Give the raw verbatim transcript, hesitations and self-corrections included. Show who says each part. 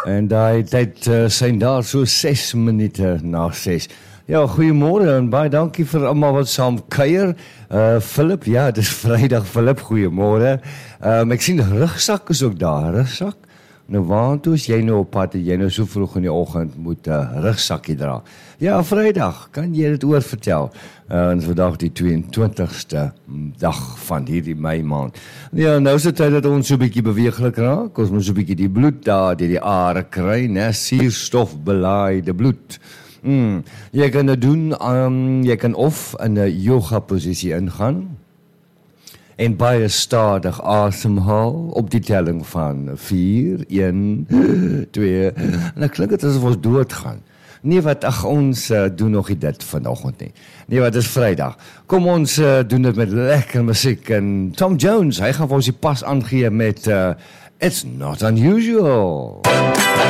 Speaker 1: En daai tyd uh, zijn daar so ses minute na ses. Ja, goeiemôre en baie dankie vir almal wat saam kuier. Uh, Philip, ja, het is Vrydag, Philip, goeiemôre. Um, ek sien rugsak is ook daar, rugsak. Nou, waartoe is jy nou op pad, en jy nou so vroeg in die oggend moet 'n uh, rugsakkie dra? Ja, Vrydag, kan jy dit oor vertel? Uh, en vandag die tweeëntwintigste dag van hierdie Mei maand. Ja, nou is dit tyd dat ons so 'n bietjie beweeglik raak. Ons moet so 'n bietjie die bloed daar deur die are kry, né? Suurstofbelaaide bloed. Mm, jy kan dit doen, um, jy kan of in 'n yoga posisie ingaan en baie stadig asemhaal op die telling van vier, een, twee, en dan klink dit asof ons doodgaan. Nee wat, ag ons uh, doen nog nie dit vanoggend nie. Nee wat, is Vrydag. Kom ons uh, doen dit met lekker musiek en Tom Jones, hy gaan vir ons die pas aangee met uh, It's Not Unusual.